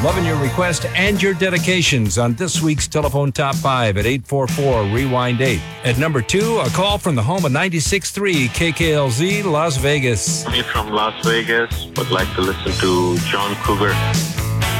Loving your request and your dedications on this week's Telephone Top 5 at 844-REWIND-8. At number 2, a call from the home of 96.3 KKLZ, Las Vegas. Me from Las Vegas would like to listen to John Cougar.